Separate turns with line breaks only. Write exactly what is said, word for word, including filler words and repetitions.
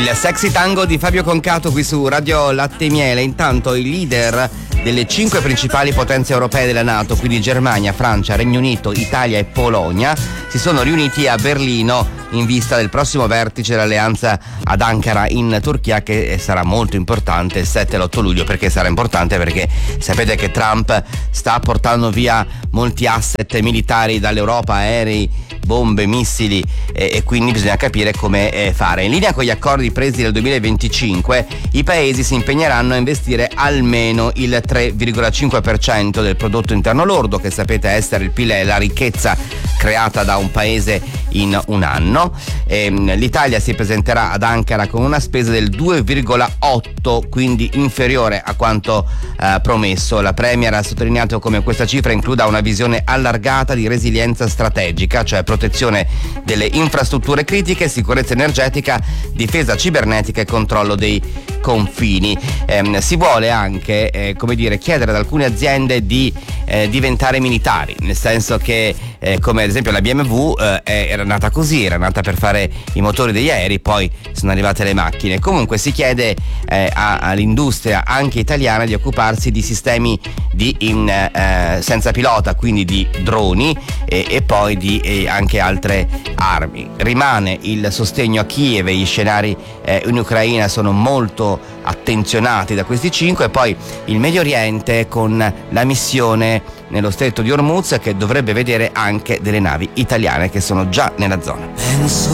Il sexy tango di Fabio Concato qui su Radio Latte e Miele. Intanto i leader delle cinque principali potenze europee della NATO, quindi Germania, Francia, Regno Unito, Italia e Polonia, si sono riuniti a Berlino in vista del prossimo vertice dell'alleanza ad Ankara in Turchia, che sarà molto importante il sette e l'otto luglio. Perché sarà importante? Perché sapete che Trump sta portando via molti asset militari dall'Europa, aerei, bombe, missili, e, e quindi bisogna capire come eh, fare. In linea con gli accordi presi nel duemilaventicinque, i paesi si impegneranno a investire almeno il tre virgola cinque per cento del prodotto interno lordo, che sapete essere il P I L, la ricchezza creata da un paese in un anno. E, l'Italia si presenterà ad Ankara con una spesa del due virgola otto, quindi inferiore a quanto eh, promesso. La Premier ha sottolineato come questa cifra includa una visione allargata di resilienza strategica, cioè protezione delle infrastrutture critiche, sicurezza energetica, difesa cibernetica e controllo dei confini. Eh, si vuole anche eh, come dire, chiedere ad alcune aziende di eh, diventare militari, nel senso che eh, come ad esempio la B M W eh, era nata così, era nata per fare i motori degli aerei, poi sono arrivate le macchine. Comunque si chiede eh, a, all'industria anche italiana di occuparsi di sistemi di in, eh, senza pilota, quindi di droni e, e poi di eh, anche altre armi. Rimane il sostegno a Kiev e gli scenari eh, in Ucraina sono molto attenzionati da questi cinque, e poi il Medio Oriente con la missione nello stretto di Hormuz, che dovrebbe vedere anche delle navi italiane che sono già nella zona.
Penso